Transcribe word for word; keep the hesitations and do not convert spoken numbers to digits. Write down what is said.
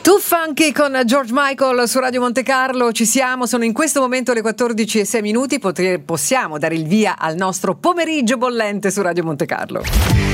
Too Funky con George Michael su Radio Monte Carlo, ci siamo, sono in questo momento le quattordici e sei minuti, Potre- possiamo dare il via al nostro pomeriggio bollente su Radio Monte Carlo.